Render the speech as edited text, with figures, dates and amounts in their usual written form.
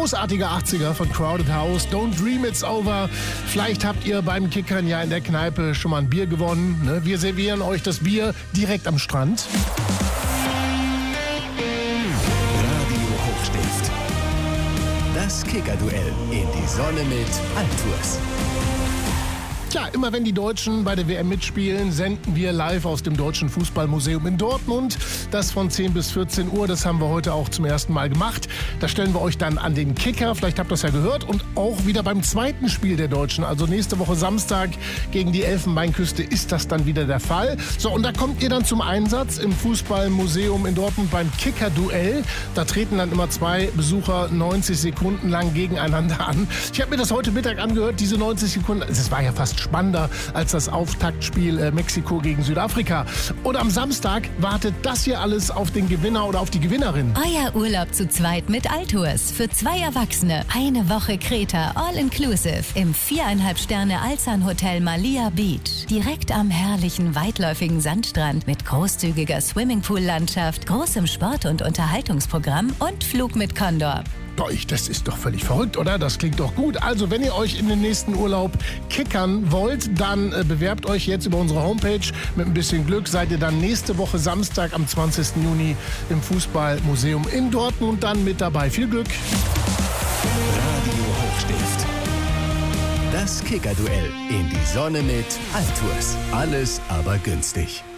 großartiger 80er von Crowded House. Don't Dream It's Over. Vielleicht habt ihr beim Kickern ja in der Kneipe schon mal ein Bier gewonnen. Ne? Wir servieren euch das Bier direkt am Strand. Radio Hochstift. Das Kicker-Duell in die Sonne mit Altours. Tja, immer wenn die Deutschen bei der WM mitspielen, senden wir live aus dem Deutschen Fußballmuseum in Dortmund. Das von 10 bis 14 Uhr, das haben wir heute auch zum ersten Mal gemacht. Da stellen wir euch dann an den Kicker, vielleicht habt ihr das ja gehört, und auch wieder beim zweiten Spiel der Deutschen, also nächste Woche Samstag gegen die Elfenbeinküste, ist das dann wieder der Fall. So, und da kommt ihr dann zum Einsatz im Fußballmuseum in Dortmund beim Kicker-Duell. Da treten dann immer zwei Besucher 90 Sekunden lang gegeneinander an. Ich habe mir das heute Mittag angehört, diese 90 Sekunden, das war ja fast spannender als das Auftaktspiel Mexiko gegen Südafrika. Und am Samstag wartet das hier alles auf den Gewinner oder auf die Gewinnerin. Euer Urlaub zu zweit mit Altours. Für 2 Erwachsene. Eine Woche Kreta, all-inclusive. Im 4,5 Sterne Alzan Hotel Malia Beach. Direkt am herrlichen, weitläufigen Sandstrand mit großzügiger Swimmingpool-Landschaft, großem Sport- und Unterhaltungsprogramm und Flug mit Condor. Das ist doch völlig verrückt, oder? Das klingt doch gut. Also, wenn ihr euch in den nächsten Urlaub kickern wollt, dann bewerbt euch jetzt über unsere Homepage. Mit ein bisschen Glück seid ihr dann nächste Woche Samstag am 20. Juni im Fußballmuseum in Dortmund dann mit dabei. Viel Glück! Radio Hochstift. Das Kicker-Duell in die Sonne mit Altours. Alles aber günstig.